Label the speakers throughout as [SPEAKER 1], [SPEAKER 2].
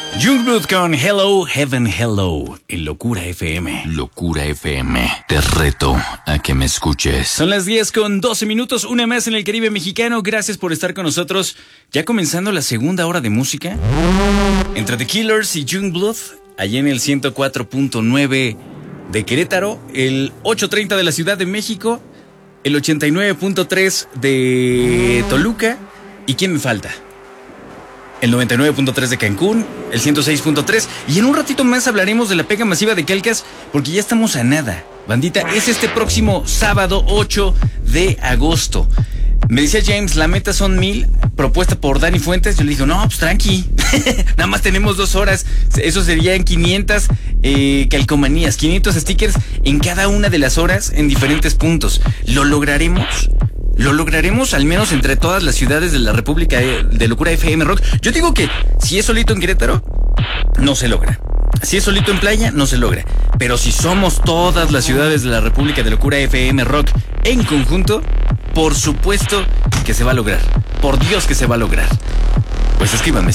[SPEAKER 1] Youngblood con Hello, Heaven, Hello, en Locura FM.
[SPEAKER 2] Locura FM, te reto a que me escuches.
[SPEAKER 1] Son las 10:12, una más en el Caribe mexicano. Gracias por estar con nosotros. Ya comenzando la segunda hora de música. Entre The Killers y Youngblood, allá en el 104.9 de Querétaro, el 830 de la Ciudad de México, el 89.3 de Toluca. ¿Y quién me falta? El 99.3 de Cancún, el 106.3. Y en un ratito más hablaremos de la pega masiva de Calcas, porque ya estamos a nada. Bandita, es este próximo sábado 8 de agosto. Me decía James, la meta son 1000, propuesta por Dani Fuentes. Yo le dije, no, pues tranqui. Nada más tenemos 2 horas. Eso serían 500 calcomanías, 500 stickers en cada una de las horas en diferentes puntos. ¿Lo lograremos? Lo lograremos al menos entre todas las ciudades de la República de Locura FM Rock. Yo digo que si es solito en Querétaro, no se logra. Si es solito en Playa, no se logra. Pero si somos todas las ciudades de la República de Locura FM Rock en conjunto, por supuesto que se va a lograr. Por Dios que se va a lograr. Pues escríbanme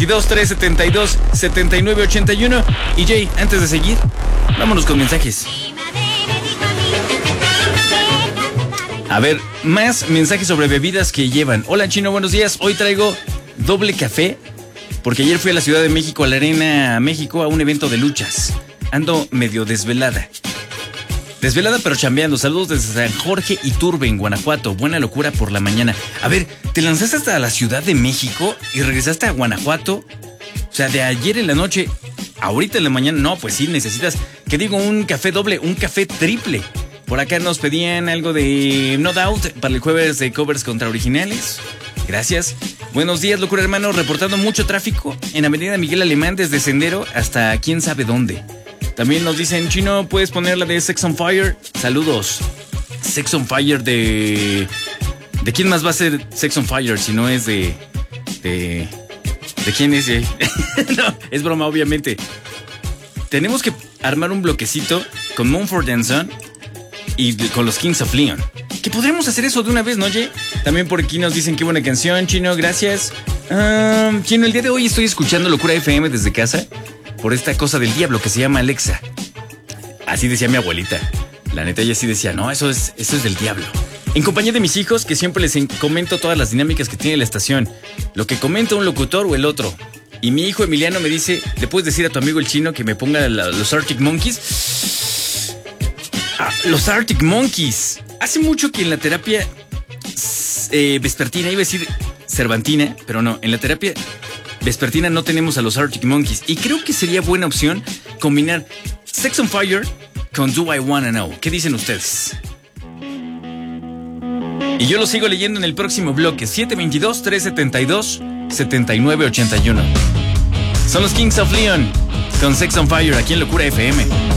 [SPEAKER 1] 722-372-7981. Y Jay, antes de seguir, vámonos con mensajes. A ver, más mensajes sobre bebidas que llevan. Hola Chino, buenos días. Hoy traigo doble café porque ayer fui a la Ciudad de México, a la Arena México, a un evento de luchas. Ando medio desvelada. Desvelada pero chambeando. Saludos desde San Jorge Iturbe, en Guanajuato. Buena locura por la mañana. A ver, ¿te lanzaste hasta la Ciudad de México y regresaste a Guanajuato? O sea, de ayer en la noche, ahorita en la mañana. No, pues sí, necesitas, ¿qué digo? Un café doble, un café triple. Por acá nos pedían algo de No Doubt para el jueves de covers contra originales. Gracias. Buenos días, Locura hermano. Reportando mucho tráfico en Avenida Miguel Alemán desde Sendero hasta quién sabe dónde. También nos dicen, Chino, ¿puedes poner la de Sex on Fire? Saludos. Sex on Fire de... ¿De quién más va a ser Sex on Fire si no es ¿De quién es? No, es broma, obviamente. Tenemos que armar un bloquecito con Mumford & Son y con los Kings of Leon. Que podremos hacer eso de una vez, ¿no, Jay? También por aquí nos dicen qué buena canción, Chino, gracias. Chino, el día de hoy estoy escuchando Locura FM desde casa por esta cosa del diablo que se llama Alexa. Así decía mi abuelita. La neta, ella sí decía, no, eso es del diablo. En compañía de mis hijos, que siempre les comento todas las dinámicas que tiene la estación. Lo que comenta un locutor o el otro. Y mi hijo Emiliano me dice, ¿le puedes decir a tu amigo el Chino que me ponga los Arctic Monkeys? Los Arctic Monkeys. Hace mucho que en la terapia vespertina, iba a decir cervantina, pero no, en la terapia vespertina no tenemos a los Arctic Monkeys. Y creo que sería buena opción combinar Sex on Fire con Do I Wanna Know. ¿Qué dicen ustedes? Y yo lo sigo leyendo en el próximo bloque. 722-372-7981. Son los Kings of Leon con Sex on Fire aquí en Locura FM.